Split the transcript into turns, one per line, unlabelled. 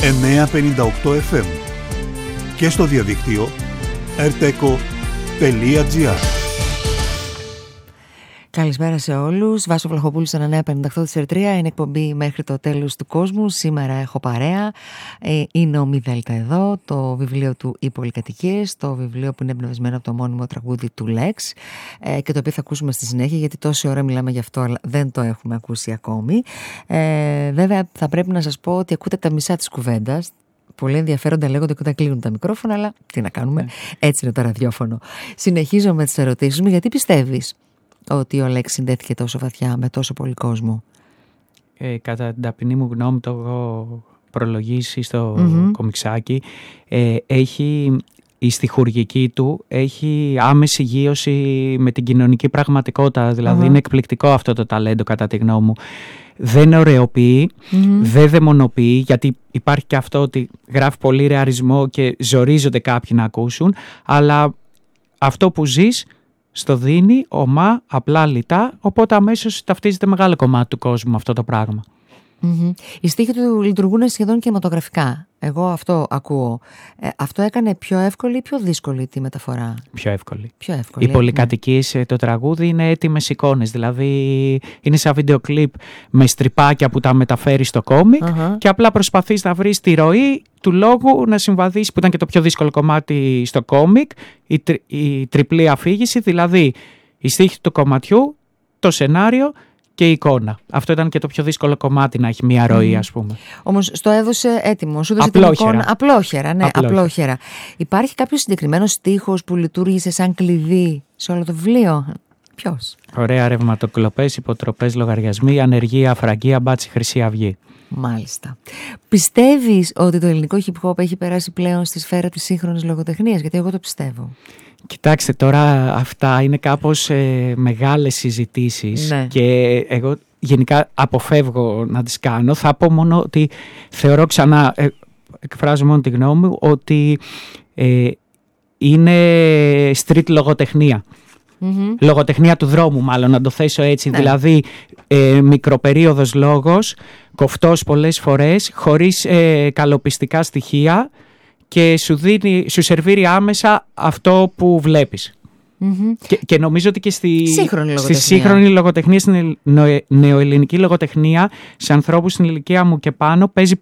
958 FM και στο διαδίκτυο rteco.gr.
Καλησπέρα σε όλους. Βάσο Βλαχοπούλου στο 958 της R3. Είναι εκπομπή μέχρι το τέλος του κόσμου. Σήμερα έχω παρέα. Είναι ο Μη Δέλτα εδώ, το βιβλίο του «Οι Πολυκατοικίες», το βιβλίο που είναι εμπνευσμένο από το μόνιμο τραγούδι του Lex και το οποίο θα ακούσουμε στη συνέχεια, γιατί τόση ώρα μιλάμε γι' αυτό, αλλά δεν το έχουμε ακούσει ακόμη. Βέβαια, θα πρέπει να σας πω ότι ακούτε τα μισά της κουβέντας. Πολύ ενδιαφέροντα λέγονται όταν κλείνουν τα μικρόφωνα, αλλά τι να κάνουμε, έτσι είναι το ραδιόφωνο. Συνεχίζω με τις ερωτήσεις μου. Γιατί πιστεύεις ότι ο Lex συνδέθηκε τόσο βαθιά με τόσο πολύ κόσμο?
Κατά την ταπεινή μου γνώμη, το έχω προλογίσει στο κομιξάκι, η στιχουργική του έχει άμεση γείωση με την κοινωνική πραγματικότητα. Δηλαδή είναι εκπληκτικό αυτό το ταλέντο, κατά τη γνώμη μου. Δεν ωρεοποιεί, δεν δαιμονοποιεί, γιατί υπάρχει και αυτό ότι γράφει πολύ ρεαλισμό και ζορίζονται κάποιοι να ακούσουν, αλλά αυτό που ζεις στο δίνει ομά, απλά, λιτά, οπότε αμέσως ταυτίζεται μεγάλο κομμάτι του κόσμου με αυτό το πράγμα.
Οι στίχοι του λειτουργούν σχεδόν κινηματογραφικά. Εγώ αυτό ακούω. Αυτό έκανε πιο εύκολη ή πιο δύσκολη τη μεταφορά?
Πιο εύκολη.
Οι
Πολυκατοικίες, το τραγούδι, είναι έτοιμες εικόνες. Δηλαδή είναι σαν βίντεο κλιπ με στριπάκια που τα μεταφέρει στο κόμικ και απλά προσπαθείς να βρεις τη ροή του λόγου να συμβαδίσει, που ήταν και το πιο δύσκολο κομμάτι στο κόμικ, η τριπλή αφήγηση, δηλαδή η στίχη του κομματιού, το σενάριο και η εικόνα. Αυτό ήταν και το πιο δύσκολο κομμάτι, να έχει μία ροή, ας πούμε. Όμως
στο έδωσε έτοιμο, σου έδωσε την εικόνα. Απλόχερα, ναι, απλόχερα. Υπάρχει κάποιος συγκεκριμένος στίχος που λειτουργήσε σαν κλειδί σε όλο το βιβλίο? Ποιος?
Ωραία, ρευματοκλοπές, υποτροπές, λογαριασμοί, ανεργία, αφραγία, μπάτσι, Χρυσή Αυγή.
Μάλιστα. Πιστεύεις ότι το ελληνικό hip hop έχει περάσει πλέον στη σφαίρα της σύγχρονης λογοτεχνίας? Γιατί εγώ το πιστεύω.
Κοιτάξτε, τώρα αυτά είναι κάπως μεγάλες συζητήσεις, και εγώ γενικά αποφεύγω να τις κάνω. Θα πω μόνο ότι θεωρώ, ξανά εκφράζω μόνο τη γνώμη μου, ότι είναι street λογοτεχνία. Λογοτεχνία του δρόμου, μάλλον, να το θέσω έτσι. Δηλαδή μικροπερίοδος λόγος, κοφτός πολλές φορές, χωρίς καλοπιστικά στοιχεία, και σου σερβίρει άμεσα αυτό που βλέπεις. Και νομίζω ότι και στη σύγχρονη λογοτεχνία, στην νεοελληνική λογοτεχνία, σε ανθρώπους στην ηλικία μου και πάνω, παίζει